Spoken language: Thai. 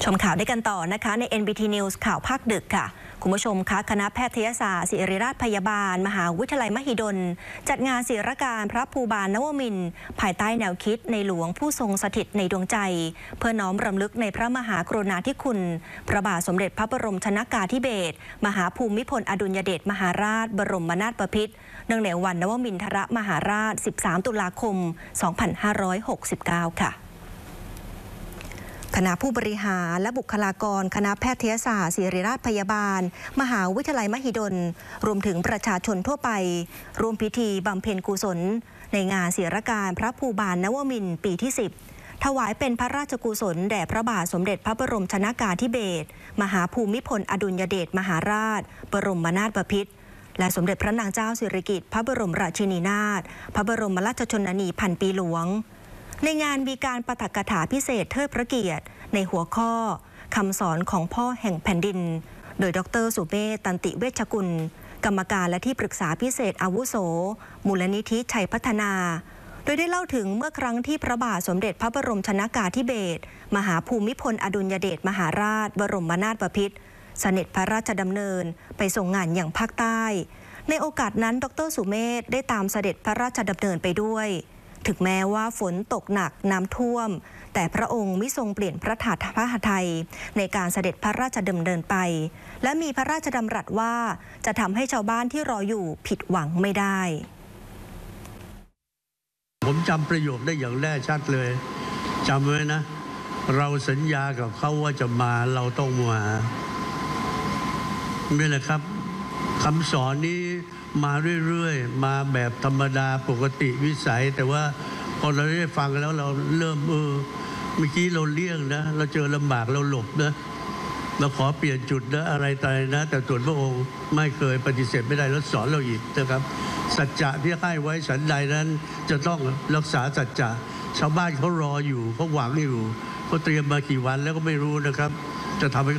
ชมข่าวด้วยกันต่อนะคะใน NBT News ข่าวภาคดึกค่ะคุณผู้ชมคะคณะแพทยศาสตร์ศิริราชพยาบาลมหาวิทยาลัยมหิดลจัดงานศิลการพระภูบาลนวมินทร์ภายใต้แนวคิดในหลวงผู้ทรงสถิตในดวงใจเพื่อน้อมรำลึกในพระมหากรุณาธิคุณพระบาทสมเด็จพระบรมชนกาธิเบศรมหาภูมิพลอดุลยเดชมหาราชบรมนาถบพิตรเนื่องในวันนวมินทรมหาราช 13 ตุลาคม 2569 ค่ะคณะผู้บริหารและบุคลากรคณะแพทยศาสตร์ศิริราชพยาบาลมหาวิทยาลัยมหิดลรวมถึงประชาชนทั่วไปร่วมพิธีบำเพ็ญกุศลในงานศิลการพระภูบาลนวมินทร์ปีที่ 10ถวายเป็นพระราชกุศลแด่พระบาทสมเด็จพระบรมชนกาธิเบศรมหาภูมิพลอดุลยเดชมหาราชบรมนาถบพิตรและสมเด็จพระนางเจ้าสิริกิติ์พระบรมราชินีนาถพระบรมราชชนนีพันปีหลวงในงานมีการปาฐกถาพิเศษเทิดพระเกียรติในหัวข้อคำสอนของพ่อแห่งแผ่นดินโดยดร.สุเมธ ตันติเวชกุลกรรมการและที่ปรึกษาพิเศษอาวุโสมูลนิธิชัยพัฒนาโดยได้เล่าถึงเมื่อครั้งที่พระบาทสมเด็จพระบรมชนกาธิเบศรมหาภูมิพลอดุลยเดชมหาราชบรมนาถบพิตรเสด็จพระราชดำเนินไปส่งงานอย่างภาคใต้ในโอกาสนั้นดร.สุเมธได้ตามเสด็จพระราชดำเนินไปด้วยถึงแม้ว่าฝนตกหนักน้ำท่วมแต่พระองค์มิทรงเปลี่ยนพระทัยในการเสด็จพระราชดำเนินไปและมีพระราชดำรัสว่าจะทำให้ชาวบ้านที่รออยู่ผิดหวังไม่ได้ผมจำประโยคได้อย่างแน่ชัดเลยจำไว้นะเราสัญญากับเขาว่าจะมาเราต้องมานี่แหละครับคำสอนนี้มาเรื่อยๆมาแบบธรรมดาปกติวิสัยแต่ว่าพอเราได้ฟังแล้วเราเริ่มเมื่อกี้เราเลี่ยงนะเราเจอลำบากเราหลบนะเราขอเปลี่ยนจุดนะอะไรตายนะแต่ส่วนพระองค์ไม่เคยปฏิเสธไม่ได้แล้วสอนเราอีกนะครับสัจจะที่ให้ไว้ฉันใดนั้นจะต้องรักษาสัจจะชาวบ้านเขารออยู่เขาหวังอยู่เขาเตรียมมากี่วันแล้วก็ไม่รู้นะครับจะทำให้